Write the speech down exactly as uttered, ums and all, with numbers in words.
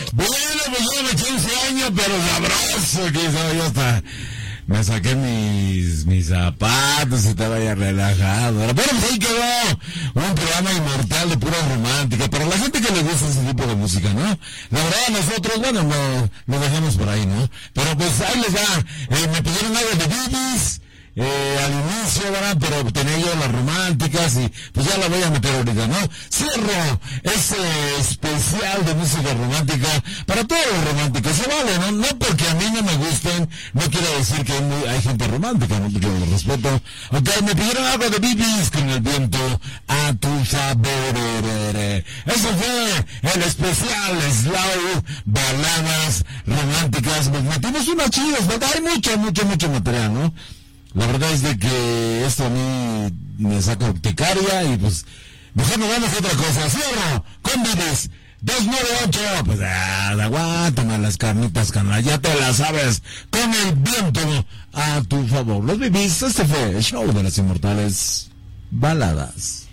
Bueno, pues yo me eché un sueño, pero sabroso, que ya hasta me saqué mis, mis zapatos y estaba ya relajado. Bueno, pues ahí quedó un programa inmortal de pura romántica, para la gente que le gusta ese tipo de música, ¿no? La verdad, nosotros, bueno, lo, lo dejamos por ahí, ¿no? Pero pues ahí les va, eh, me pidieron algo de Bibis. Eh, al inicio, ¿verdad? Pero tenía yo las románticas y pues ya la voy a meter ahorita, ¿no? Cierro ese especial de música romántica para todos los románticos, se vale, ¿no? No porque a mí no me gusten, no quiero decir que hay, muy, hay gente romántica, ¿no? Porque lo respeto. Ok, me pidieron algo de Bibis con el viento a tu sabor. Eso fue el especial Slow, baladas románticas. Pues metimos unas chidas, ¿verdad? Hay mucho, mucho, mucho material, ¿no? La verdad es de que esto a mí me saca urticaria y pues mejor nos vamos a otra cosa. Cierro con Bibis dos nueve ocho. Pues ah, aguántame las carnitas, canal, ya te las sabes. Con el viento a tu favor. Los Bibis, este fue el show de las inmortales baladas.